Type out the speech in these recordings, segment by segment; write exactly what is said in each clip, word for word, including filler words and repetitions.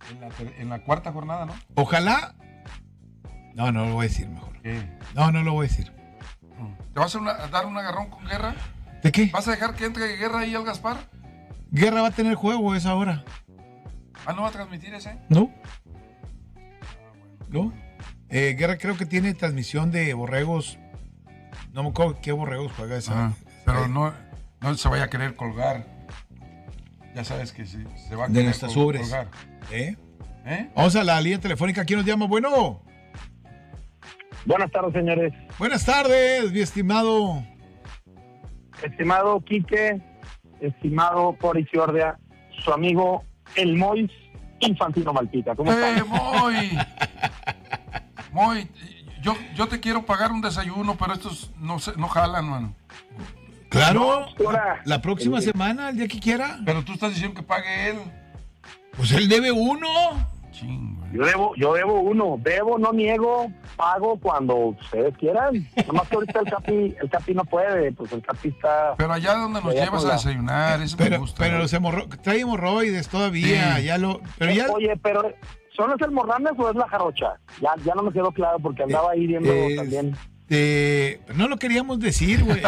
En la, en la cuarta jornada, ¿no? Ojalá. No, no lo voy a decir mejor. ¿Qué? No, no lo voy a decir. ¿Te vas a, una, a dar un agarrón con Guerra? ¿De qué? ¿Vas a dejar que entre Guerra ahí al Gaspar? Guerra va a tener juego a esa hora. Ah, ¿no va a transmitir ese? No. No. Eh, Guerra creo que tiene transmisión de borregos. No me acuerdo qué borregos juega esa. Ah, pero no, no se vaya a querer colgar. Ya sabes que se, se va a De querer nuestras col- ubres. colgar. ¿Eh? ¿Eh? Vamos a la línea telefónica. ¿Quién nos llama? Bueno. Buenas tardes, señores. Buenas tardes, mi estimado. Estimado Quique, estimado Cory Ciordia, su amigo El Mois Infantino Malpita. ¿Cómo ¡Eh, están? Moy! Moy, yo, yo te quiero pagar un desayuno, pero estos no, se, no jalan, mano. Claro. No, ahora- La próxima Eh, semana, el día que quiera. Pero tú estás diciendo que pague él. Pues él debe uno. Ching, güey. Yo debo, yo debo uno, debo, no niego, pago cuando ustedes quieran. Nomás que ahorita el Capi, el Capi no puede, pues el Capi está... Pero allá donde nos Allá llevas con a la- desayunar, eso me Pero, gusta. pero güey. los hemorro trae hemorroides todavía. Sí. Ya lo. Pero ya. Oye, pero ¿son los almorranes o es la jarocha? Ya, ya no me quedó claro porque andaba ahí viendo Eh, también. Este, no lo queríamos decir, güey.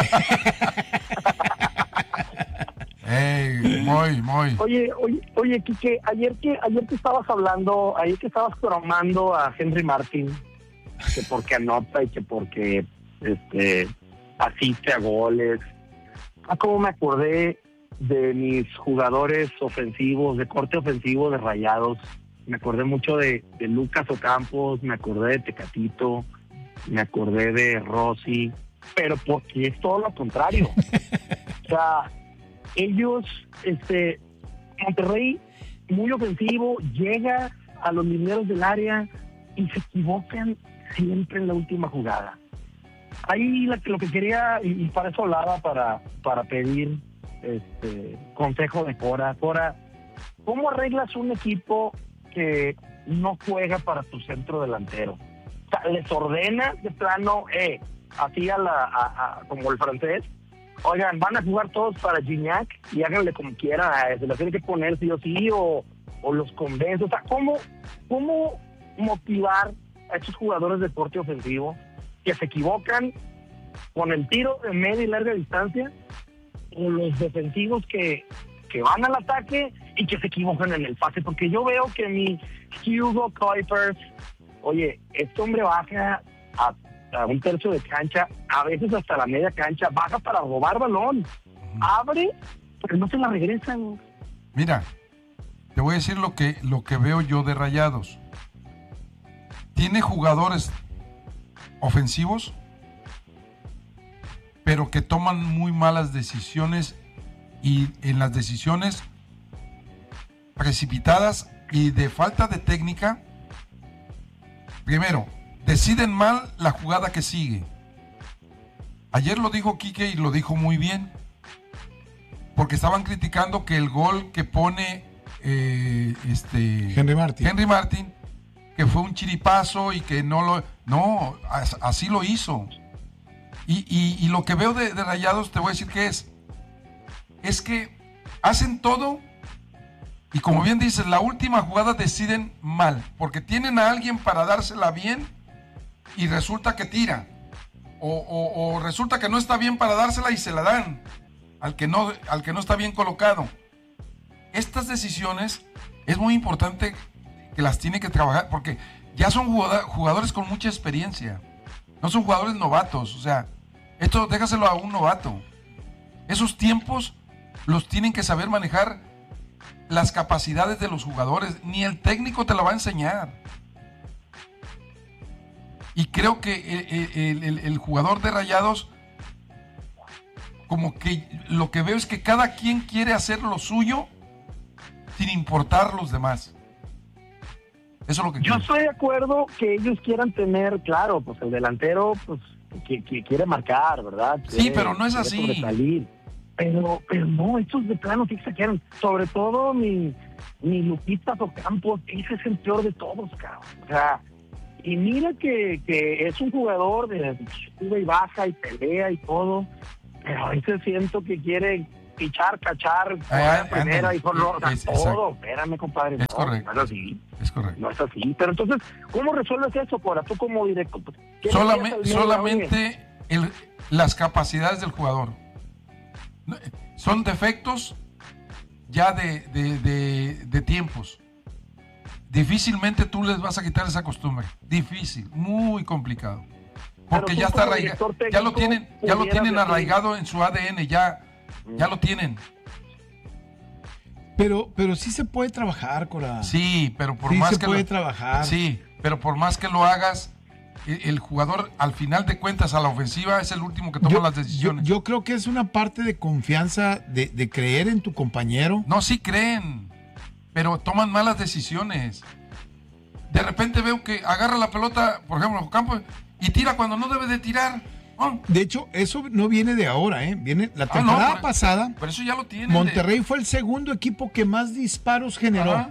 ¡Ey, Moy, Moy! Oye, oye, oye, Quique, ayer que, ayer que estabas hablando, ayer que estabas cromando a Henry Martin, que porque anota y que porque este asiste a goles. Ah, como me acordé de mis jugadores ofensivos, de corte ofensivo de Rayados. Me acordé mucho de, de Lucas Ocampos, me acordé de Tecatito, me acordé de Rossi, pero porque es todo lo contrario. O sea, ellos, este, Monterrey, muy ofensivo, llega a los lineros del área y se equivocan siempre en la última jugada. Ahí la- lo que quería, y, y para eso hablaba, para, para pedir este consejo de Cora. Cora, ¿cómo arreglas un equipo que no juega para tu centro delantero? O sea, les ordena de plano, eh, así a la, a- a- como el francés, oigan, van a jugar todos para Gignac y háganle como quieran, eh, se lo tiene que poner sí o sí, o, o los convence. O sea, ¿cómo, cómo motivar a estos jugadores de deporte ofensivo que se equivocan con el tiro de media y larga distancia, o los defensivos que, que van al ataque y que se equivocan en el pase? Porque yo veo que mi Hugo Kuipers, oye, este hombre baja a a un tercio de cancha, a veces hasta la media cancha, baja para robar balón, abre, pero no se la regresan. Mira, te voy a decir lo que, lo que veo yo de Rayados. Tiene jugadores ofensivos, pero que toman muy malas decisiones, y en las decisiones precipitadas y de falta de técnica, primero, deciden mal la jugada que sigue. Ayer lo dijo Quique y lo dijo muy bien, porque estaban criticando que el gol que pone eh, este Henry Martin. Henry Martin, que fue un chiripazo y que no lo... No, as- así lo hizo. Y, y- y lo que veo de, de Rayados, te voy a decir que es, es que hacen todo y, como bien dices, la última jugada deciden mal, porque tienen a alguien para dársela bien y resulta que tira. O, o- o resulta que no está bien para dársela y se la dan al que no, al que no está bien colocado. Estas decisiones es muy importante que las tiene que trabajar, porque ya son jugada- jugadores con mucha experiencia. No son jugadores novatos. O sea, esto déjaselo a un novato. Esos tiempos los tienen que saber manejar las capacidades de los jugadores. Ni el técnico te la va a enseñar. Y creo que el, el- el- el jugador de Rayados, como que lo que veo es que cada quien quiere hacer lo suyo sin importar los demás. Eso es lo que Yo creo. estoy de acuerdo que ellos quieran tener, claro, pues el delantero, pues que, que quiere marcar, ¿verdad? Sí, Quiere- pero no es quiere así. sobresalir. Pero, pero no, estos de plano sí exageran. Sobre todo mi, mi Lupita Ocampos, ese es el peor de todos, cabrón. O sea, y mira que, que es un jugador de sube y baja y pelea y todo, pero a veces siento que quiere pichar, cachar, Ah, correr primera ándale. y con o sea, Es- todo. exacto. Espérame, compadre. Es no, correcto. No es así. Es correcto. No es así. Pero entonces, ¿cómo resuelves eso, Cora? Tú como directo. ¿Qué le dirías Solamente, al medio? solamente el- las capacidades del jugador. No, eh, Son defectos ya de, de, de, de tiempos. Difícilmente tú les vas a quitar esa costumbre. Difícil, muy complicado. Porque tú ya está como arraigado. director Ya lo técnico tienen, ya lo pudieras tienen decir- arraigado en su A D N, ya, ya lo tienen. Pero, pero sí se puede trabajar, Cora. Sí, pero por Sí más se que puede lo, trabajar. sí, pero por más que lo hagas, el, el jugador al final de cuentas a la ofensiva es el último que toma Yo, las yo, decisiones. yo creo que es una parte de confianza, de, de creer en tu compañero. No, sí creen, pero toman malas decisiones. De repente veo que agarra la pelota, por ejemplo, en campo, y tira cuando no debe de tirar. Oh, De hecho, eso no viene de ahora, ¿eh? Viene la Ah, no, temporada por- pasada. Por eso ya lo tienen. de- Monterrey fue el segundo equipo que más disparos generó. Ajá.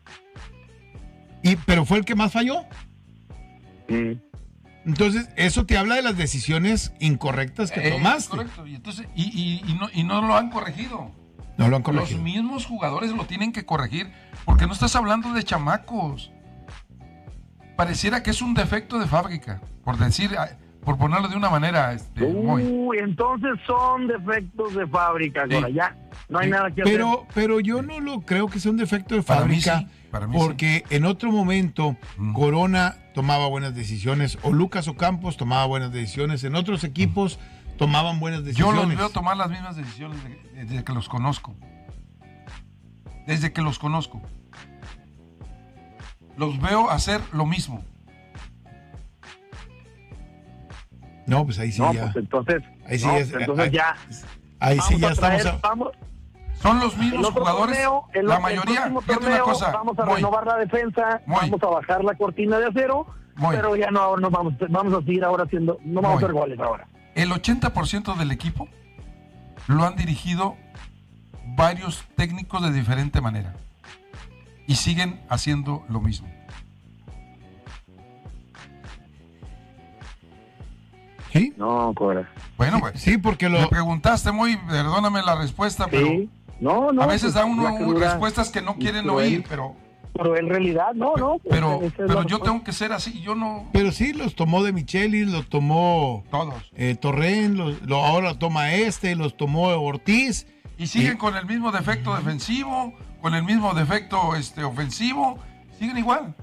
Y, pero fue el que más falló. Mm. Entonces, eso te habla de las decisiones incorrectas que Eh, tomaste. correcto, y, entonces, y, y- y no, y no lo han corregido. No lo han Los corregido. mismos jugadores lo tienen que corregir, porque no estás hablando de chamacos. Pareciera que es un defecto de fábrica, por decir, por ponerlo de una manera, este, muy. Uy, entonces son defectos de fábrica, Sí. Cora. Ya, no hay Sí. nada que hacer. Pero, pero yo no lo creo que sea un defecto de Para mí fábrica. sí, para mí porque en otro momento Mm. Corona tomaba buenas decisiones, o Lucas Ocampos tomaba buenas decisiones, en otros equipos tomaban buenas Yo decisiones. los veo tomar las mismas decisiones de- desde que los conozco. Desde que los conozco. Los veo hacer lo mismo. No, pues ahí sí no, ya. pues entonces, Ahí sí no, es- entonces ahí- ya. Ahí sí vamos ya a estamos. traer- a- vamos, Son los el mismos otro jugadores, torneo, el, la el mayoría. próximo Fíjate torneo, una cosa. vamos a Moy, renovar la defensa, Moy. vamos a bajar la cortina de acero, Moy. pero ya no, no vamos, vamos a seguir ahora haciendo, no vamos Moy. a hacer goles ahora. El ochenta por ciento del equipo lo han dirigido varios técnicos de diferente manera. Y siguen haciendo lo mismo. ¿Sí? No, Cora. Bueno, pues. Sí, porque lo. Me preguntaste muy, perdóname la respuesta, pero Sí. No, no. a veces pues, da uno la cruda respuestas que no y quieren cruel. oír, pero, Pero en realidad, no, no. pues, pero, esa es la pero yo respuesta. tengo que ser así, yo no. Pero sí, los tomó de Michelis, los tomó Todos. eh, Torren, los, lo, ahora lo toma este, los tomó Ortiz. Y siguen Y- con el mismo defecto defensivo, con el mismo defecto este, ofensivo, siguen igual.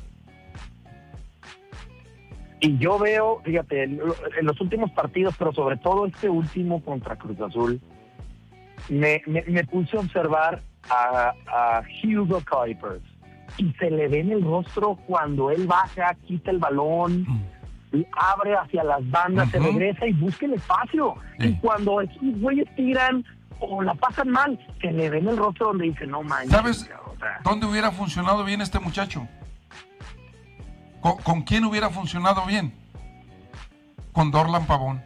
Y yo veo, fíjate, en, en los últimos partidos, pero sobre todo este último contra Cruz Azul, me, me, me puse a observar a, a Hugo Kuipers y se le ve en el rostro cuando él baja, quita el balón, y abre hacia las bandas, se Ujú. regresa y busca el espacio. Sí. Y cuando esos güeyes tiran o la pasan mal, se le ve en el rostro donde dice, no manches. ¿Sabes o sea, dónde hubiera funcionado bien este muchacho? ¿Con, con quién hubiera funcionado bien? Con Dorlan Pavón.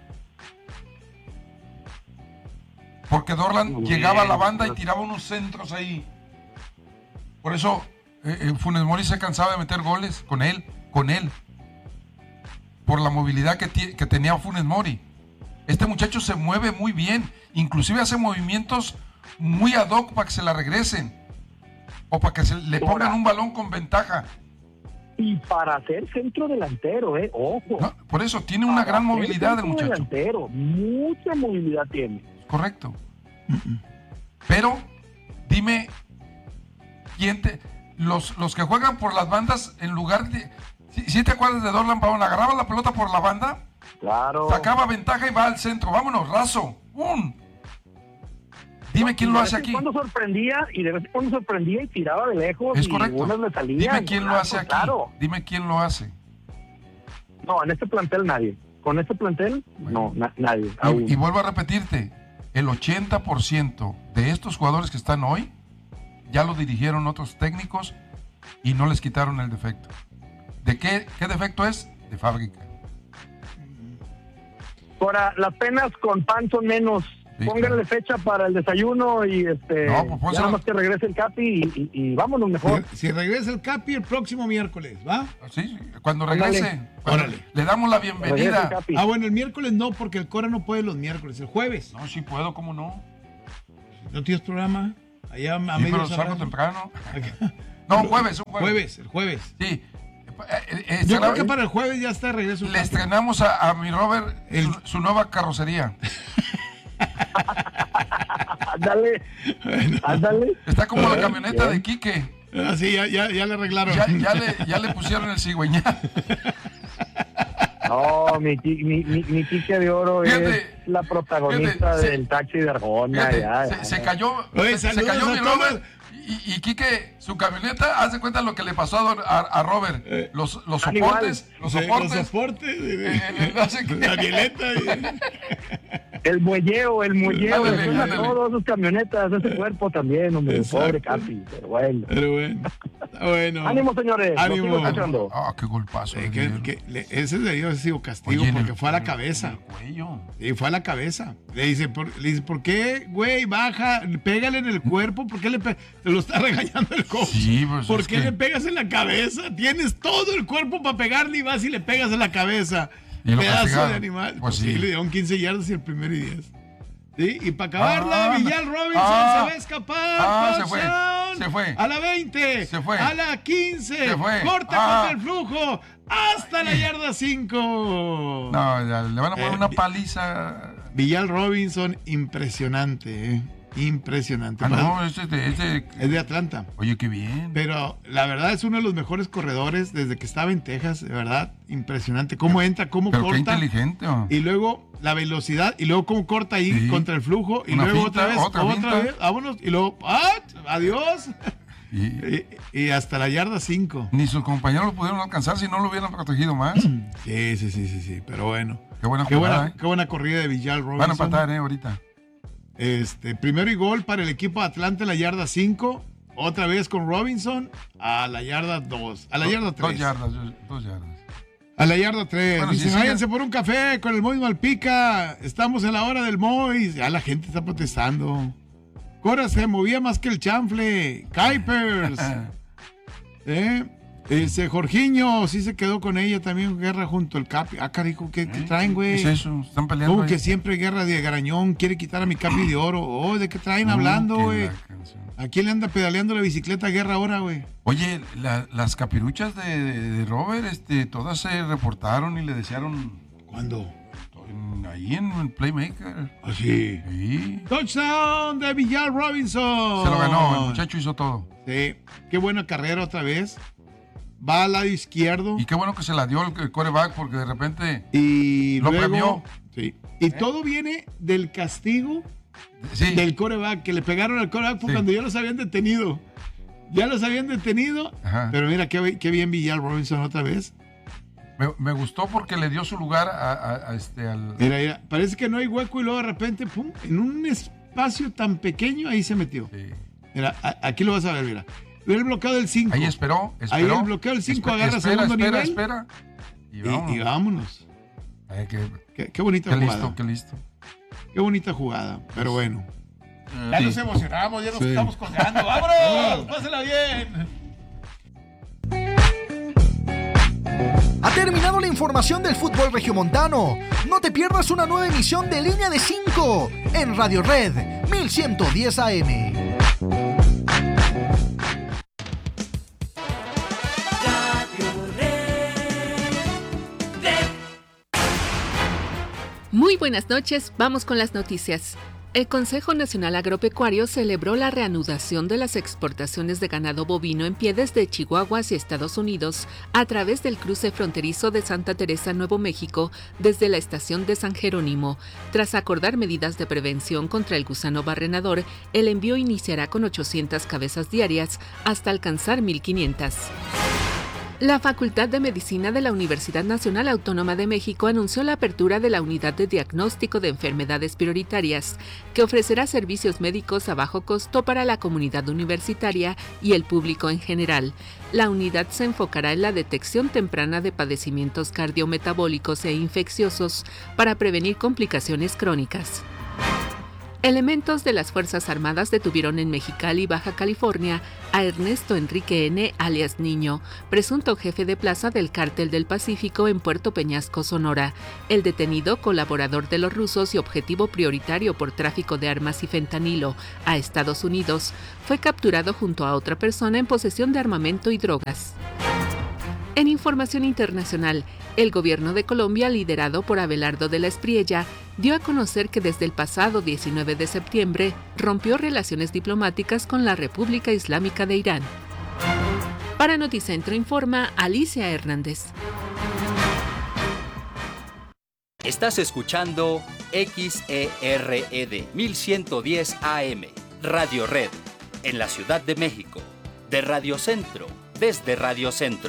Porque Dorlan Muy llegaba a la bien. banda y tiraba unos centros ahí. Por eso eh, eh, Funes Mori se cansaba de meter goles con él, con él. Por la movilidad que, tie- que tenía Funes Mori. Este muchacho se mueve muy bien, inclusive hace movimientos muy ad hoc para que se la regresen. O para que se le pongan Ahora. un balón con ventaja. y para ser centro delantero, eh, ojo. No, por eso tiene una Para gran ser movilidad el centro muchacho. delantero, mucha movilidad tiene. Correcto. Pero, dime, ¿quién te, los, los que juegan por las bandas, en lugar de... Si te acuerdas de Dorlan Pavón, agarraba la pelota por la banda, Claro. sacaba ventaja y va al centro. Vámonos, raso. ¡Um! Dime quién lo hace aquí. De vez en cuando sorprendía y de vez en cuando sorprendía y tiraba de lejos Es y correcto. unas le salían. Dime quién lo Claro, hace aquí. Claro. Dime quién lo hace. No, en este plantel nadie. Con este plantel, no, na- nadie. aún. Y, y vuelvo a repetirte, el ochenta por ciento de estos jugadores que están hoy ya lo dirigieron otros técnicos y no les quitaron el defecto. ¿De qué, qué defecto es? De fábrica. Ahora, las penas con pan son menos. Sí, Pónganle claro. fecha para el desayuno y este. No, pues, pónselo. ya nada más que regrese el Capi y, y- y vámonos mejor. Si, si regresa el Capi el próximo miércoles, ¿va? Sí, cuando Ándale. regrese, cuando Órale. le damos la Regrese el bienvenida. Capi. Ah, bueno, el miércoles no, porque el Cora no puede los miércoles, el jueves. No, sí puedo, ¿cómo no? ¿No tienes programa? Allá a Sí, medio pero salgo temprano. No, jueves, un jueves. Jueves, el jueves. Sí. Eh, eh, eh, Yo estrenamos- creo que para el jueves ya está de regreso. Le estrenamos a, a mi Robert El- su, su nueva carrocería. Ándale, Bueno, ándale. Está como la Bien, camioneta bien. de Quique. ah, sí, ya, ya, ya le arreglaron. Ya, ya, le, ya le pusieron el cigüeñal. No, mi, ti- mi, mi, mi Quique de Oro Fíjate, es la protagonista fíjate, se- del taxi de Arjona. Fíjate, ya, se, ya. se cayó, Oye, se, se saludos cayó a mi todos. Robert y, y Quique, su camioneta, haz de cuenta lo que le pasó a, don- a, a Robert. Eh. Los, los Animal. soportes, los Sí, soportes. Los soportes. eh, eh, no sé qué. La violeta. eh. El muelleo, el muelleo, Ándale, le suena ándale. todas sus camionetas, ese cuerpo también, hombre, Exacto. pobre Capi, pero bueno. Pero bueno. Está bueno. Ánimo, señores, lo Ánimo. sigo escuchando. Ah, qué golpazo. Eh, le que- dieron. que le- ese debió haber sido castigo Oye, en porque el- fue a la en el- cabeza. en el cuello. Sí, fue a la cabeza. Le dice, por, le dice, ¿por qué, güey, baja? Pégale en el cuerpo. ¿Por qué le pe-? Te lo está regañando el coach. Sí, pues, ¿Por es qué que- le pegas en la cabeza? Tienes todo el cuerpo para pegarle y vas y le pegas en la cabeza. Y lo Pedazo castigaron. de animal. Pues sí. sí. Le dieron quince yardas y el primero y diez. Sí, y para acabarla, Ah, Villal Robinson ah, se va a escapar. ah, se fue, touchdown. se fue. A la veinte. Se fue. A la quince. Se fue. Corta Ah. contra el flujo. Hasta la yarda cinco. No, ya, le van a poner Eh, una vi- paliza. Villal Robinson, impresionante, ¿eh? Impresionante. Ah, no, este, de- este. Es de Atlanta. Oye, qué bien. Pero la verdad es uno de los mejores corredores desde que estaba en Texas, de verdad, impresionante. Cómo entra, cómo Pero qué corta. inteligente. ¿O? Y luego la velocidad, y luego cómo corta ahí Sí. contra el flujo, y Una luego finta, otra vez, otra otra, finta. vez, vámonos, y luego, ¡ah! Adiós. Y, Y, y hasta la yarda cinco. ni sus compañeros lo pudieron alcanzar si no lo hubieran protegido más. Sí, sí, sí, sí, sí, pero bueno. Qué buena Qué jugada, buena, ¿eh? qué buena corrida de Villal Robinson. Van a empatar, ¿eh? Ahorita. Este, primero y gol para el equipo de Atlanta en la yarda cinco. Otra vez con Robinson a la yarda dos. A la yarda Dos tres. yardas, dos yardas. A la yarda tres. Bueno, Dicen, si sigue- váyanse por un café con el Mois Malpica. Estamos en la hora del Mois. Ya la gente está protestando. Cora se movía más que el chanfle. Kuipers. ¿Eh? Ese Jorginho sí se quedó con ella también. Guerra junto al Capi. Ah, carijo, ¿qué, qué traen, güey? ¿Qué es eso? Están peleando. Como ahí. que siempre guerra de Garañón quiere quitar a mi Capi de oro. Oh, ¿de qué traen Uh, hablando, que güey? la canción. ¿A quién le anda pedaleando la bicicleta Guerra ahora, güey? Oye, la- las capiruchas de, de- de Robert, este, todas se reportaron y le desearon ¿Cuándo? en- ahí en el Playmaker. Así. Sí. Touchdown de Villal Robinson. Se lo ganó, el muchacho hizo todo. Sí, qué buena carrera otra vez. Va al lado izquierdo Y qué bueno que se la dio el, el quarterback porque de repente. y lo luego... premió. Sí. Y todo viene del castigo Sí. del quarterback, que le pegaron al quarterback fue Sí. cuando ya los habían detenido. Ya los habían detenido. Ajá. Pero mira, qué, qué bien Villal Robinson otra vez. Me, me gustó porque le dio su lugar a, a- a este al. Mira, mira, parece que no hay hueco y luego de repente, pum, en un espacio tan pequeño, ahí se metió. Sí. Mira, a- aquí lo vas a ver, mira. Mira el bloqueo del cinco. Ahí esperó, esperó. Ahí el bloqueo del cinco Espe- agarra espera, segundo espera, nivel. espera. Y Y, vámonos. y vámonos. Ay, qué, Qué, qué bonita qué jugada. listo, qué listo. Qué bonita jugada. Pero bueno. Ya Sí. nos emocionamos, ya nos Sí. estamos colgando. ¡Vámonos! ¡Pásela bien! Ha terminado la información del fútbol regiomontano. No te pierdas una nueva emisión de Línea de cinco en Radio Red mil ciento diez A M. Muy buenas noches, vamos con las noticias. El Consejo Nacional Agropecuario celebró la reanudación de las exportaciones de ganado bovino en pie desde Chihuahua hacia Estados Unidos a través del cruce fronterizo de Santa Teresa, Nuevo México, desde la estación de San Jerónimo. Tras acordar medidas de prevención contra el gusano barrenador, el envío iniciará con ochocientas cabezas diarias hasta alcanzar mil quinientas. La Facultad de Medicina de la Universidad Nacional Autónoma de México anunció la apertura de la Unidad de Diagnóstico de Enfermedades Prioritarias, que ofrecerá servicios médicos a bajo costo para la comunidad universitaria y el público en general. La unidad se enfocará en la detección temprana de padecimientos cardiometabólicos e infecciosos para prevenir complicaciones crónicas. Elementos de las Fuerzas Armadas detuvieron en Mexicali, Baja California, a Ernesto Enrique N., alias Niño, presunto jefe de plaza del Cártel del Pacífico en Puerto Peñasco, Sonora. El detenido, colaborador de los rusos y objetivo prioritario por tráfico de armas y fentanilo a Estados Unidos, fue capturado junto a otra persona en posesión de armamento y drogas. En información internacional, el gobierno de Colombia, liderado por Abelardo de la Espriella, dio a conocer que desde el pasado diecinueve de septiembre rompió relaciones diplomáticas con la República Islámica de Irán. Para Noticentro informa Alicia Hernández. Estás escuchando X E R E D mil ciento diez A M, Radio Red, en la Ciudad de México, de Radio Centro, desde Radio Centro.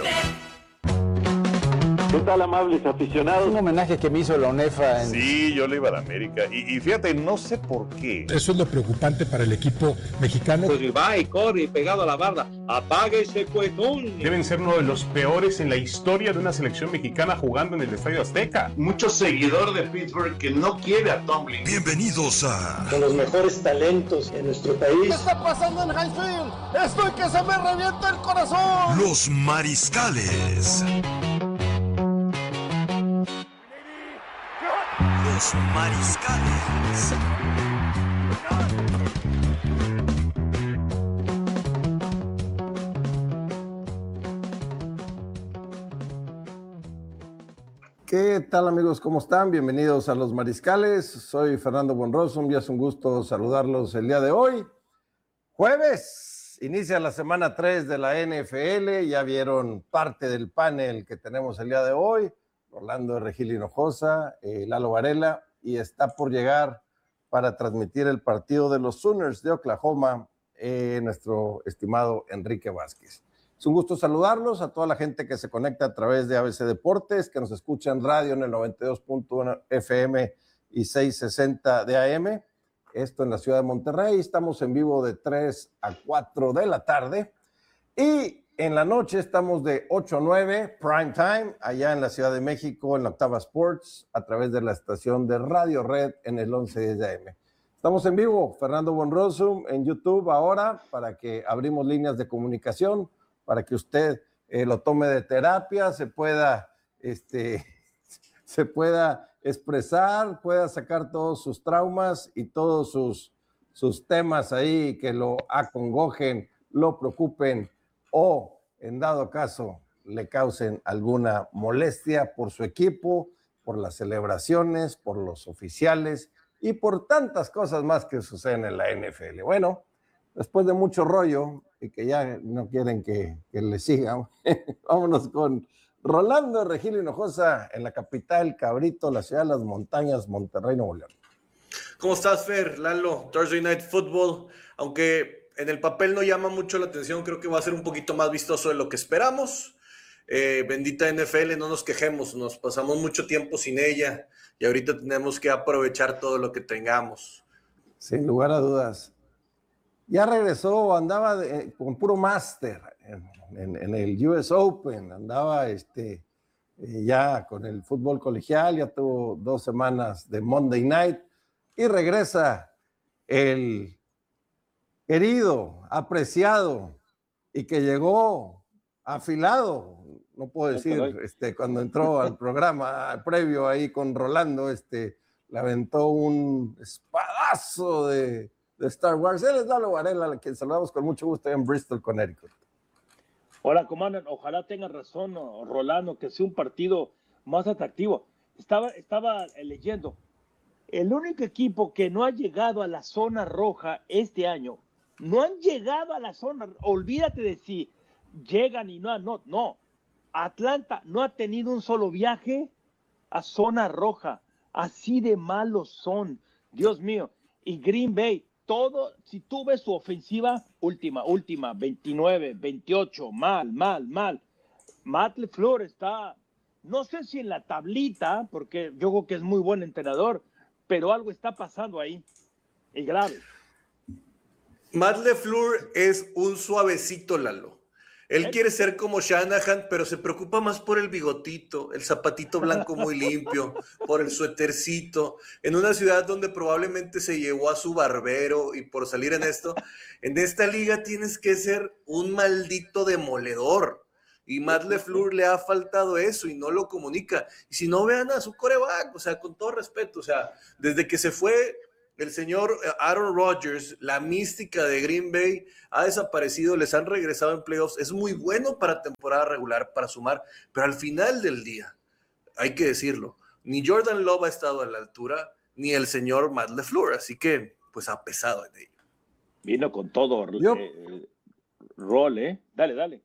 ¿Qué tal, amables aficionados? Un homenaje que me hizo la UNEFA. En... Sí, yo le iba a la América. Y, y fíjate, no sé por qué. Eso es lo preocupante para el equipo mexicano. Pues va y corre pegado a la barda. ¡Apague ese cuetón! Deben ser uno de los peores en la historia de una selección mexicana jugando en el Estadio Azteca. Mucho seguidor de Pittsburgh que no quiere a Tomlin. Bienvenidos a... Con los mejores talentos en nuestro país. ¿Qué está pasando en Highfield? ¡Estoy que se me revienta el corazón! Los Mariscales. Los Mariscales. ¿Qué tal, amigos? ¿Cómo están? Bienvenidos a Los Mariscales. Soy Fernando Bonroso y es un gusto saludarlos el día de hoy. Jueves, inicia la semana tres de la N F L. Ya vieron parte del panel que tenemos el día de hoy. Orlando Regil Hinojosa, eh, Lalo Varela, y está por llegar para transmitir el partido de los Sooners de Oklahoma, eh, nuestro estimado Enrique Vázquez. Es un gusto saludarlos, a toda la gente que se conecta a través de A B C Deportes, que nos escucha en radio en el noventa y dos punto uno F M y seiscientos sesenta de A M, esto en la ciudad de Monterrey. Estamos en vivo de tres a cuatro de la tarde, y en la noche estamos de ocho a nueve, prime time, allá en la Ciudad de México, en la Octava Sports, a través de la estación de Radio Red en el once diez de A M. Estamos en vivo, Fernando Bonroso, en YouTube ahora, para que abrimos líneas de comunicación, para que usted eh, lo tome de terapia, se pueda, este, se pueda expresar, pueda sacar todos sus traumas y todos sus, sus temas ahí que lo acongojen, lo preocupen, o en dado caso le causen alguna molestia por su equipo, por las celebraciones, por los oficiales y por tantas cosas más que suceden en la N F L. Bueno, después de mucho rollo y que ya no quieren que, que le sigan, vámonos con Rolando Regil Hinojosa en la capital, Cabrito, la ciudad de las montañas, Monterrey, Nuevo León. ¿Cómo estás, Fer? Lalo, Thursday Night Football, aunque en el papel no llama mucho la atención, creo que va a ser un poquito más vistoso de lo que esperamos. Eh, bendita N F L, no nos quejemos, nos pasamos mucho tiempo sin ella y ahorita tenemos que aprovechar todo lo que tengamos. Sin lugar a dudas. Ya regresó, andaba de, con puro máster en, en, en el U S Open, andaba este, eh, ya con el fútbol colegial, ya tuvo dos semanas de Monday Night y regresa el querido, apreciado y que llegó afilado, no puedo decir, este, cuando entró al programa previo ahí con Rolando, este, le aventó un espadazo de, de Star Wars. Él es Lalo Varela, a quien saludamos con mucho gusto en Bristol, Connecticut. Hola, comandante, ojalá tenga razón Rolando, que sea un partido más atractivo. Estaba, estaba leyendo, el único equipo que no ha llegado a la zona roja este año, no han llegado a la zona, olvídate de si llegan y no, no, no. Atlanta no ha tenido un solo viaje a zona roja, así de malos son, Dios mío. Y Green Bay, todo, si tú ves su ofensiva, última, última, veintinueve, veintiocho, mal, mal, mal. Matt LaFleur está, no sé si en la tablita, porque yo creo que es muy buen entrenador, pero algo está pasando ahí, y grave. Matt LaFleur es un suavecito, Lalo. Él quiere ser como Shanahan, pero se preocupa más por el bigotito, el zapatito blanco muy limpio, por el suétercito, en una ciudad donde probablemente se llevó a su barbero, y por salir en esto, en esta liga tienes que ser un maldito demoledor. Y Matt LeFleur le ha faltado eso y no lo comunica. Y si no, vean a su coreback, o sea, con todo respeto, o sea, desde que se fue el señor Aaron Rodgers, la mística de Green Bay ha desaparecido, les han regresado en playoffs. Es muy bueno para temporada regular, para sumar, pero al final del día, hay que decirlo, ni Jordan Love ha estado a la altura, ni el señor Matt LeFleur, así que pues ha pesado en ello. Vino con todo, eh, rol, ¿eh? Dale, dale.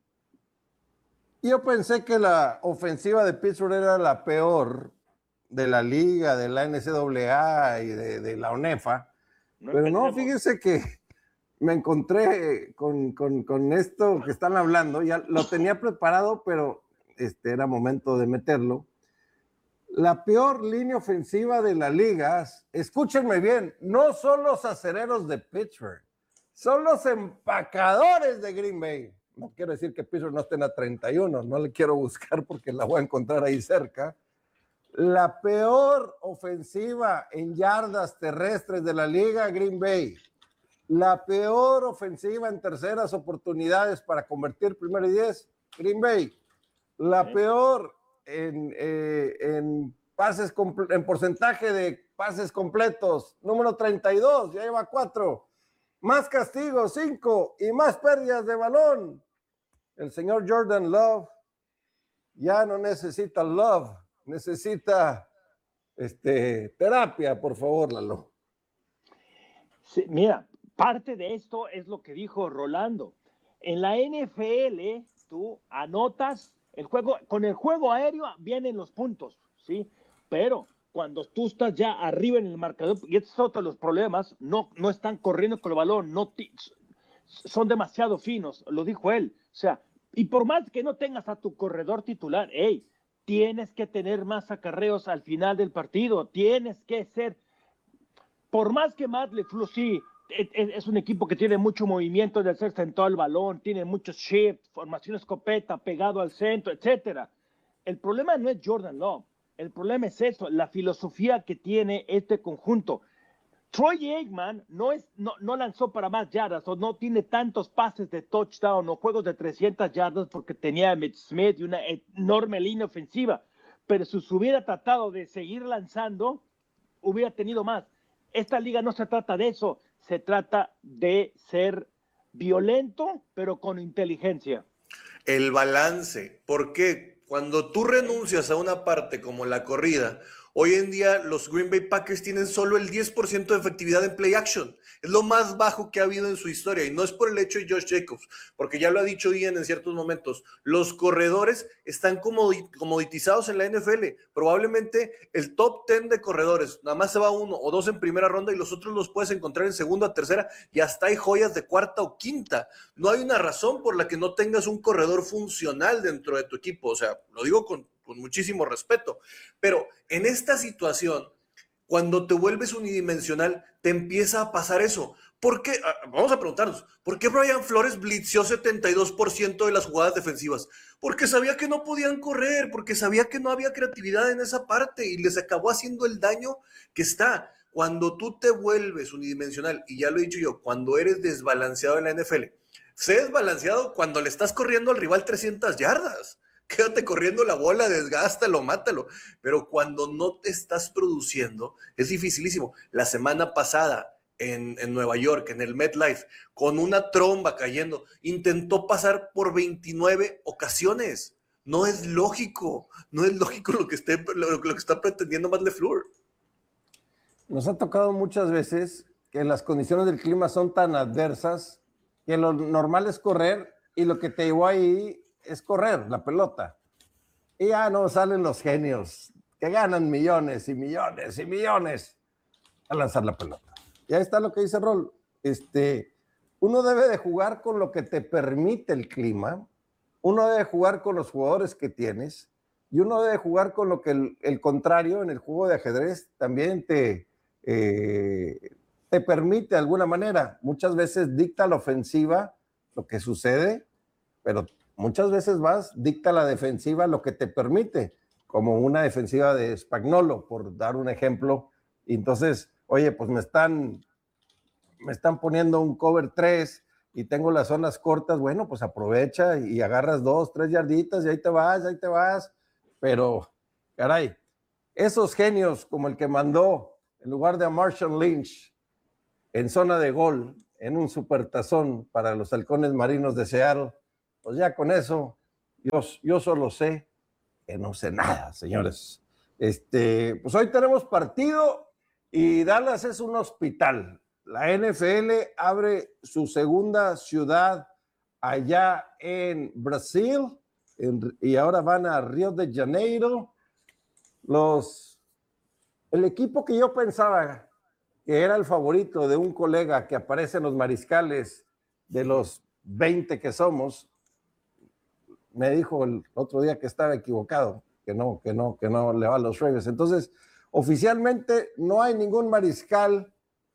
Yo pensé que la ofensiva de Pittsburgh era la peor de la liga, de la N C A A y de, de la ONEFA, no pero no, fíjese que me encontré con, con, con esto que están hablando, ya lo tenía preparado, pero este era momento de meterlo. La peor línea ofensiva de la liga, escúchenme bien, no son los acereros de Pittsburgh, son los empacadores de Green Bay. No quiero decir que Pittsburgh no estén a treinta y uno, no le quiero buscar porque la voy a encontrar ahí cerca. La peor ofensiva en yardas terrestres de la liga, Green Bay. La peor ofensiva en terceras oportunidades para convertir primero y diez, Green Bay. La ¿Sí? peor en, eh, en pases, en porcentaje de pases completos, número treinta y dos, ya lleva cuatro. Más castigos, cinco, y más pérdidas de balón. El señor Jordan Love ya no necesita love. Necesita este, terapia, por favor, Lalo. Sí, mira, parte de esto es lo que dijo Rolando. En la N F L, tú anotas el juego, con el juego aéreo vienen los puntos, ¿sí? Pero cuando tú estás ya arriba en el marcador, y estos son todos los problemas, no, no están corriendo con el balón, no t- son demasiado finos, lo dijo él. O sea, y por más que no tengas a tu corredor titular, hey, tienes que tener más acarreos al final del partido, tienes que ser, por más que Matt LeFleur, sí, es, es un equipo que tiene mucho movimiento de hacer sentado el balón, tiene muchos shifts, formación escopeta, pegado al centro, etcétera. El problema no es Jordan Love, el problema es eso, la filosofía que tiene este conjunto. Troy Aikman no, es, no, no lanzó para más yardas o no tiene tantos pases de touchdown o juegos de trescientas yardas porque tenía a Emmitt Smith y una enorme línea ofensiva, pero si se hubiera tratado de seguir lanzando, hubiera tenido más. Esta liga no se trata de eso, se trata de ser violento, pero con inteligencia. El balance, porque cuando tú renuncias a una parte como la corrida, hoy en día los Green Bay Packers tienen solo el diez por ciento de efectividad en play action. Es lo más bajo que ha habido en su historia y no es por el hecho de Josh Jacobs, porque ya lo ha dicho Ian en ciertos momentos. Los corredores están comodit- comoditizados en la N F L. Probablemente el top diez de corredores, nada más se va uno o dos en primera ronda y los otros los puedes encontrar en segunda, tercera y hasta hay joyas de cuarta o quinta. No hay una razón por la que no tengas un corredor funcional dentro de tu equipo. O sea, lo digo con con muchísimo respeto, pero en esta situación, cuando te vuelves unidimensional, te empieza a pasar eso. ¿Por qué? Vamos a preguntarnos, ¿por qué Brian Flores blitzeó setenta y dos por ciento de las jugadas defensivas? Porque sabía que no podían correr, porque sabía que no había creatividad en esa parte y les acabó haciendo el daño que está. Cuando tú te vuelves unidimensional, y ya lo he dicho yo, cuando eres desbalanceado en la N F L, sé desbalanceado cuando le estás corriendo al rival trescientas yardas. Quédate corriendo la bola, desgástalo, mátalo. Pero cuando no te estás produciendo, es dificilísimo. La semana pasada en, en Nueva York, en el MetLife, con una tromba cayendo, intentó pasar por veintinueve ocasiones. No es lógico, no es lógico lo que, esté, lo, lo que está pretendiendo Matt LeFleur. Nos ha tocado muchas veces que las condiciones del clima son tan adversas que lo normal es correr y lo que te llevó ahí es correr la pelota. Y ya no salen los genios que ganan millones y millones y millones a lanzar la pelota. Y ahí está lo que dice Rol. Este, uno debe de jugar con lo que te permite el clima, uno debe jugar con los jugadores que tienes y uno debe jugar con lo que el, el contrario en el juego de ajedrez también te, eh, te permite de alguna manera. Muchas veces dicta la ofensiva lo que sucede, pero muchas veces vas, dicta la defensiva lo que te permite, como una defensiva de Spagnuolo, por dar un ejemplo. Y entonces, oye, pues me están, me están poniendo un cover tres y tengo las zonas cortas, bueno, pues aprovecha y agarras dos, tres yarditas y ahí te vas, ahí te vas. Pero, caray, esos genios como el que mandó en lugar de a Marshall Lynch en zona de gol, en un supertazón para los halcones marinos de Seattle, pues ya con eso, yo, yo solo sé que no sé nada, señores. Este, pues hoy tenemos partido y Dallas es un hospital. La N F L abre su segunda ciudad allá en Brasil en, y ahora van a Río de Janeiro. Los, el equipo que yo pensaba que era el favorito de un colega que aparece en los mariscales de los veinte que somos, me dijo el otro día que estaba equivocado, que no, que no, que no le va a los Ravens. Entonces, oficialmente no hay ningún mariscal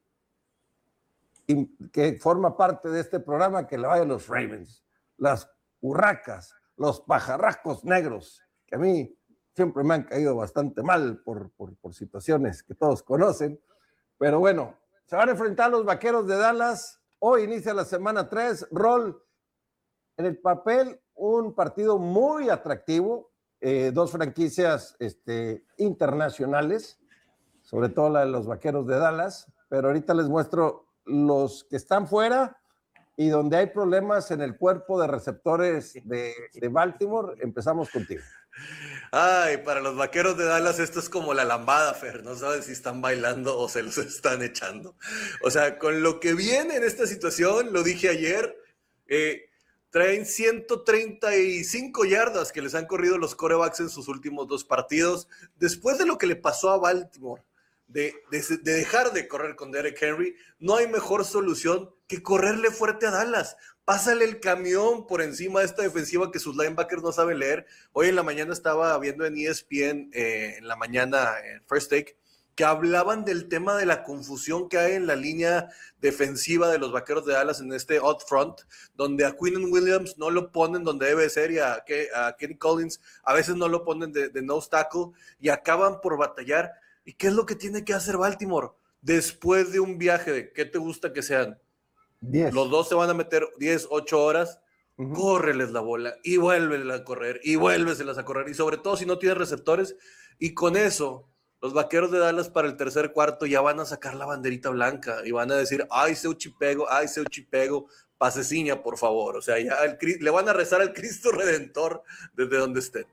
que forma parte de este programa que le vaya a los Ravens. Las urracas, los pajarracos negros, que a mí siempre me han caído bastante mal por, por, por situaciones que todos conocen. Pero bueno, se van a enfrentar los Vaqueros de Dallas. Hoy inicia la semana tres. Rol, en el papel, un partido muy atractivo. Eh, dos franquicias este, internacionales, sobre todo la de los Vaqueros de Dallas. Pero ahorita les muestro los que están fuera y donde hay problemas en el cuerpo de receptores de, de Baltimore. Empezamos contigo. Ay, para los Vaqueros de Dallas esto es como la lambada, Fer. No sabes si están bailando o se los están echando. O sea, con lo que viene en esta situación, lo dije ayer, eh, traen ciento treinta y cinco yardas que les han corrido los quarterbacks en sus últimos dos partidos. Después de lo que le pasó a Baltimore, de, de, de dejar de correr con Derrick Henry, no hay mejor solución que correrle fuerte a Dallas. Pásale el camión por encima de esta defensiva que sus linebackers no saben leer. Hoy en la mañana estaba viendo en E S P N, eh, en la mañana, en First Take, que hablaban del tema de la confusión que hay en la línea defensiva de los Vaqueros de Dallas en este odd front, donde a Quinnen Williams no lo ponen donde debe ser y a, a Kenny Collins a veces no lo ponen de, de nose tackle y acaban por batallar. ¿Y qué es lo que tiene que hacer Baltimore? Después de un viaje de, ¿qué te gusta que sean? diez. Los dos se van a meter diez, ocho horas, uh-huh. Córreles la bola y vuélveles a correr y vuélveselas a correr y sobre todo si no tienes receptores y con eso los Vaqueros de Dallas para el tercer cuarto ya van a sacar la banderita blanca y van a decir, ay, seu chipego, ay, seu chipego, paseciña, por favor. O sea, ya el, le van a rezar al Cristo Redentor desde donde estén.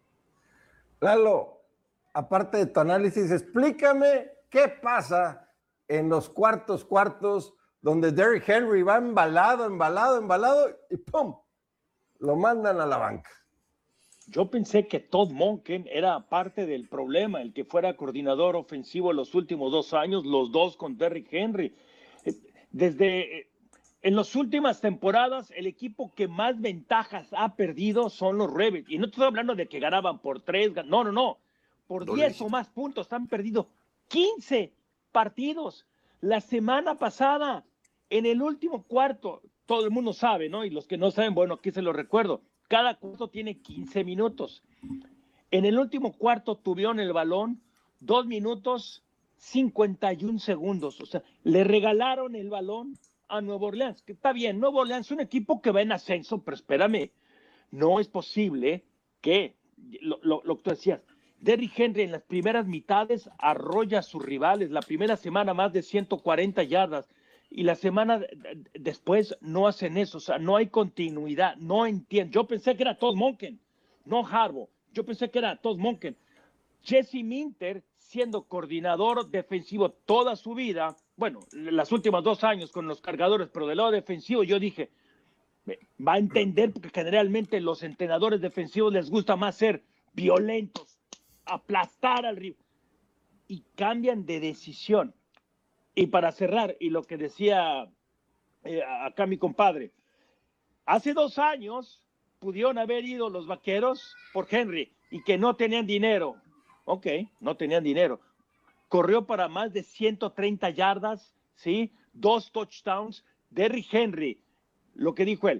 Lalo, aparte de tu análisis, explícame qué pasa en los cuartos cuartos donde Derrick Henry va embalado, embalado, embalado y ¡pum! Lo mandan a la banca. Yo pensé que Todd Monken era parte del problema, el que fuera coordinador ofensivo los últimos dos años, los dos con Derrick Henry. Desde en las últimas temporadas, el equipo que más ventajas ha perdido son los Ravens. Y no estoy hablando de que ganaban por tres, no, no, no. Por no diez o más puntos han perdido quince partidos. La semana pasada, en el último cuarto, todo el mundo sabe, ¿no? Y los que no saben, bueno, aquí se lo recuerdo. Cada cuarto tiene quince minutos. En el último cuarto tuvieron el balón dos minutos cincuenta y un segundos. O sea, le regalaron el balón a Nueva Orleans. Que está bien, Nueva Orleans es un equipo que va en ascenso, pero espérame, no es posible que, lo, lo, lo que tú decías, Derrick Henry en las primeras mitades arrolla a sus rivales. La primera semana más de ciento cuarenta yardas. Y la semana después no hacen eso, o sea, no hay continuidad, no entiendo. Yo pensé que era Todd Monken, no Harbaugh. Yo pensé que era Todd Monken. Jesse Minter, siendo coordinador defensivo toda su vida, bueno, las últimas dos años con los Cargadores, pero del lado defensivo yo dije, va a entender porque generalmente los entrenadores defensivos les gusta más ser violentos, aplastar al rival. Y cambian de decisión. Y para cerrar, y lo que decía eh, acá mi compadre, hace dos años pudieron haber ido los Vaqueros por Henry y que no tenían dinero. Ok, no tenían dinero. Corrió para más de ciento treinta yardas, ¿sí? Dos touchdowns. Derrick Henry, lo que dijo él,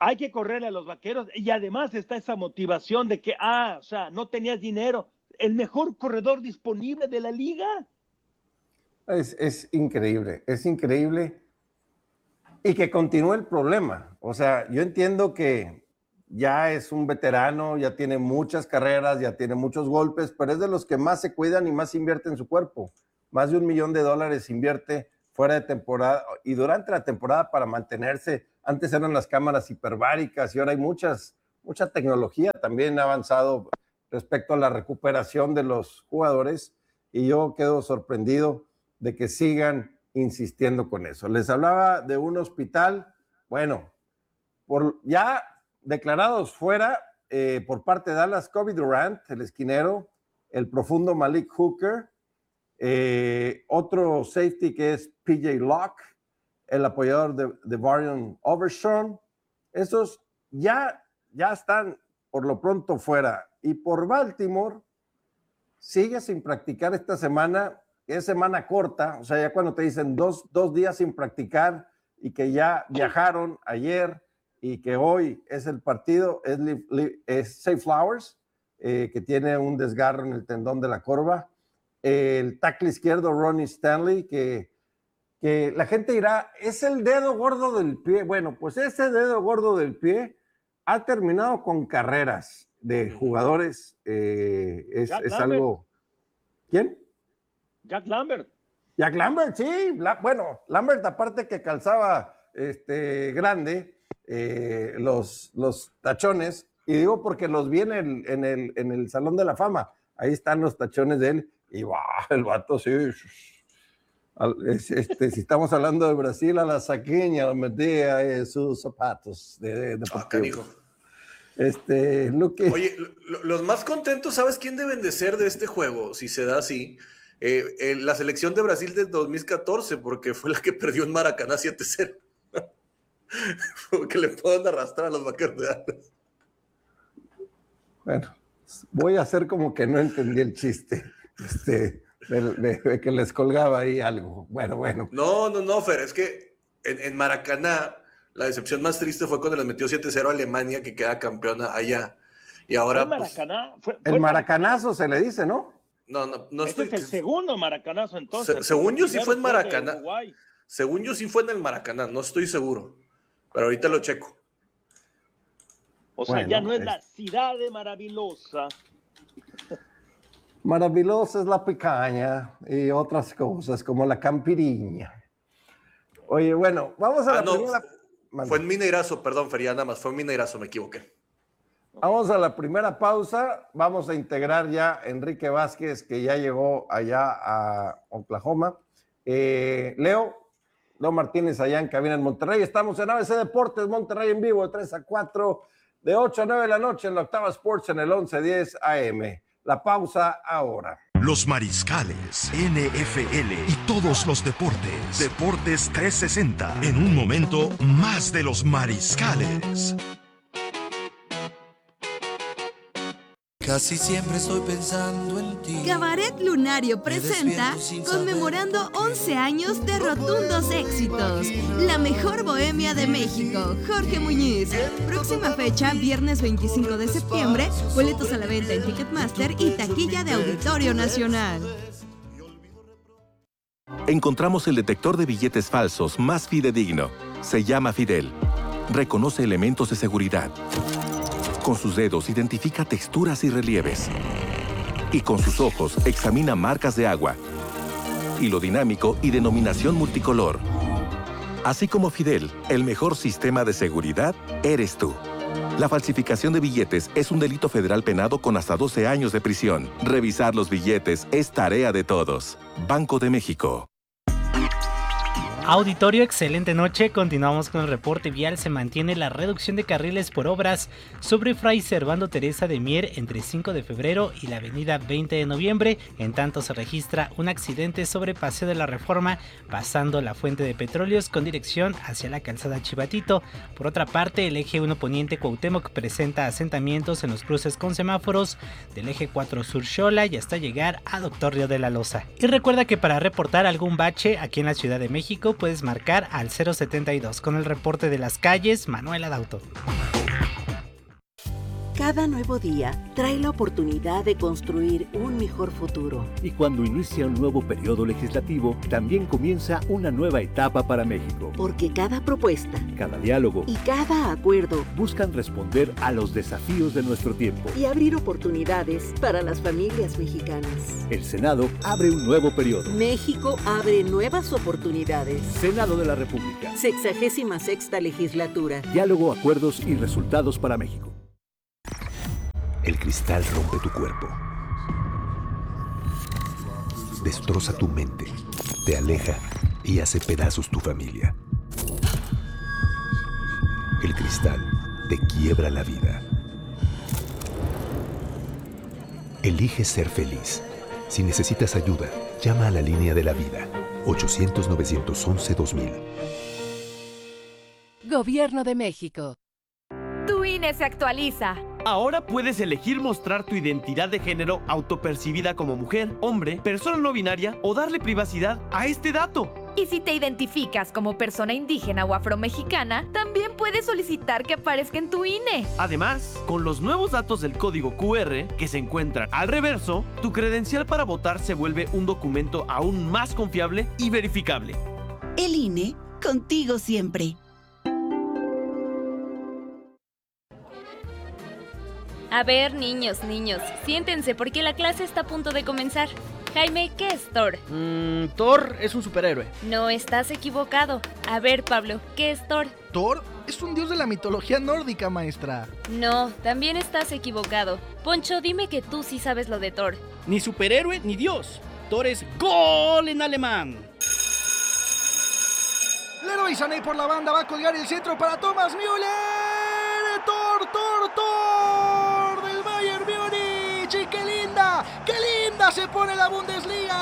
hay que correrle a los Vaqueros y además está esa motivación de que, ah, o sea, no tenías dinero, el mejor corredor disponible de la liga. Es, es increíble, es increíble. Y que continúe el problema. O sea, yo entiendo que ya es un veterano, ya tiene muchas carreras, ya tiene muchos golpes, pero es de los que más se cuidan y más invierte en su cuerpo. Más de un millón de dólares invierte fuera de temporada y durante la temporada para mantenerse. Antes eran las cámaras hiperbáricas y ahora hay muchas, mucha tecnología también ha avanzado respecto a la recuperación de los jugadores y yo quedo sorprendido de que sigan insistiendo con eso. Les hablaba de un hospital, bueno, por ya declarados fuera eh, por parte de Dallas, Kobe Durant, el esquinero, el profundo Malik Hooker, eh, otro safety que es P J Locke, el apoyador de, de Varian Overshawn. Esos ya, ya están por lo pronto fuera. Y por Baltimore, sigue sin practicar esta semana. Es semana corta, o sea, ya cuando te dicen dos, dos días sin practicar y que ya viajaron ayer y que hoy es el partido, es, es Zay Flowers, eh, que tiene un desgarro en el tendón de la corva. El tackle izquierdo, Ronnie Stanley, que, que la gente dirá, es el dedo gordo del pie. Bueno, pues ese dedo gordo del pie ha terminado con carreras de jugadores. Eh, es, es algo... ¿Quién? Jack Lambert. Jack Lambert, sí. La, bueno, Lambert, aparte que calzaba este, grande eh, los, los tachones, y digo porque los vi en el, en, el, en el Salón de la Fama. Ahí están los tachones de él, y wow, el vato sí. Este, si estamos hablando de Brasil, a la saqueña metía eh, sus zapatos de, de ah, canijo. Este, lo que... Oye, lo, los más contentos, ¿sabes quién deben de ser de este juego? Si se da así. Eh, eh, la selección de Brasil del dos mil catorce, porque fue la que perdió en Maracaná siete cero. Porque le pueden arrastrar a los Vaqueros de Dallas. Bueno, voy a hacer como que no entendí el chiste. Este, de, de, de que les colgaba ahí algo. Bueno, bueno. No, no, no, Fer, es que en, en Maracaná la decepción más triste fue cuando les metió siete cero a Alemania, que queda campeona allá. Y ahora, ¿Fue Maracaná? Pues, ¿Fue, fue el maracanazo se le dice, ¿no? No, no, no este estoy... es el segundo maracanazo entonces. Se, según yo sí fue en Maracaná. Según yo sí fue en el Maracaná, no estoy seguro. Pero ahorita lo checo. O sea, bueno, ya no es, es la ciudad de maravillosa. Maravillosa es la picaña y otras cosas como la campiriña. Oye, bueno, vamos a ah, la no, primera. Fue en Mineirazo, perdón, Feria, nada más, fue en Mineirazo, me equivoqué. Vamos a la primera pausa, vamos a integrar ya a Enrique Vázquez, que ya llegó allá a Oklahoma. Eh, Leo, Leo Martínez allá en cabina en Monterrey. Estamos en A B C Deportes, Monterrey en vivo, de tres a cuatro, de ocho a nueve de la noche en la Octava Sports en el once diez A M. La pausa ahora. Los Mariscales, N F L y todos los deportes. Deportes trescientos sesenta. En un momento, más de los Mariscales. Casi siempre estoy pensando en ti. Cabaret Lunario presenta conmemorando once años de rotundos éxitos. La mejor bohemia de México, Jorge Muñiz. Próxima fecha, viernes veinticinco de septiembre. Boletos a la venta en Ticketmaster y taquilla de Auditorio Nacional. Encontramos el detector de billetes falsos más fidedigno. Se llama Fidel. Reconoce elementos de seguridad. Con sus dedos identifica texturas y relieves. Y con sus ojos examina marcas de agua, hilo dinámico y denominación multicolor. Así como Fidel, el mejor sistema de seguridad eres tú. La falsificación de billetes es un delito federal penado con hasta doce años de prisión. Revisar los billetes es tarea de todos. Banco de México. Auditorio, excelente noche. Continuamos con el reporte vial. Se mantiene la reducción de carriles por obras sobre Fray Servando Teresa de Mier entre cinco de febrero y la avenida veinte de noviembre. En tanto, se registra un accidente sobre Paseo de la Reforma pasando la Fuente de Petróleos con dirección hacia la calzada Chivatito. Por otra parte, el eje uno Poniente Cuauhtémoc presenta asentamientos en los cruces con semáforos del eje cuatro Sur Xola y hasta llegar a Doctor Río de la Loza. Y recuerda que para reportar algún bache aquí en la Ciudad de México puedes marcar al cero setenta y dos. Con el reporte de las calles, Manuel Adauto. Cada nuevo día trae la oportunidad de construir un mejor futuro. Y cuando inicia un nuevo periodo legislativo, también comienza una nueva etapa para México. Porque cada propuesta, cada diálogo y cada acuerdo buscan responder a los desafíos de nuestro tiempo y abrir oportunidades para las familias mexicanas. El Senado abre un nuevo periodo. México abre nuevas oportunidades. Senado de la República. Sexagésima sexta legislatura. Diálogo, acuerdos y resultados para México. El cristal rompe tu cuerpo, destroza tu mente, te aleja y hace pedazos tu familia. El cristal te quiebra la vida. Elige ser feliz. Si necesitas ayuda, llama a la línea de la vida, ochocientos, novecientos once, dos mil. Gobierno de México. Tu I N E se actualiza. Ahora puedes elegir mostrar tu identidad de género autopercibida como mujer, hombre, persona no binaria o darle privacidad a este dato. Y si te identificas como persona indígena o afromexicana, también puedes solicitar que aparezca en tu I N E. Además, con los nuevos datos del código Q R que se encuentran al reverso, tu credencial para votar se vuelve un documento aún más confiable y verificable. El I N E, contigo siempre. A ver, niños, niños, siéntense porque la clase está a punto de comenzar. Jaime, ¿qué es Thor? Mm, Thor es un superhéroe. No, estás equivocado. A ver, Pablo, ¿qué es Thor? Thor es un dios de la mitología nórdica, maestra. No, también estás equivocado. Poncho, dime que tú sí sabes lo de Thor. Ni superhéroe ni dios. Thor es gol en alemán. Leroy Sané por la banda va a colgar el centro para Thomas Müller. Thor, Thor, Thor del Bayern Múnich. Y qué linda, qué linda se pone la Bundesliga.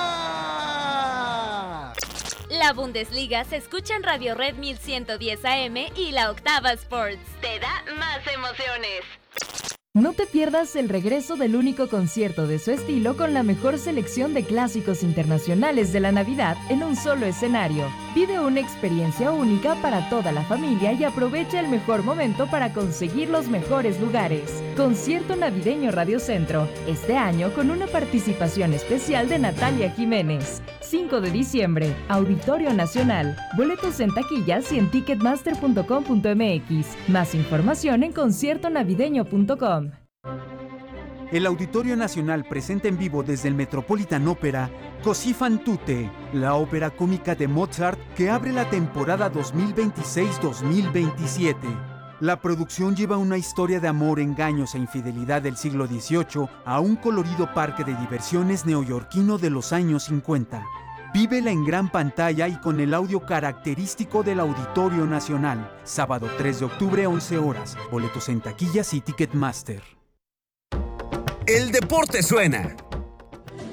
La Bundesliga se escucha en Radio Red mil ciento diez A M y la Octava Sports. Te da más emociones. No te pierdas el regreso del único concierto de su estilo con la mejor selección de clásicos internacionales de la Navidad en un solo escenario. Vive una experiencia única para toda la familia y aprovecha el mejor momento para conseguir los mejores lugares. Concierto navideño Radio Centro, este año con una participación especial de Natalia Jiménez. cinco de diciembre, Auditorio Nacional. Boletos en taquillas y en ticketmaster punto com punto m x. Más información en concierto navideño punto com. El Auditorio Nacional presenta en vivo desde el Metropolitan Opera Così fan tutte, la ópera cómica de Mozart que abre la temporada dos mil veintiséis dos mil veintisiete. La producción lleva una historia de amor, engaños e infidelidad del siglo dieciocho a un colorido parque de diversiones neoyorquino de los años cincuenta. Vívela en gran pantalla y con el audio característico del Auditorio Nacional. Sábado tres de octubre, once horas. Boletos en taquillas y Ticketmaster. El deporte suena.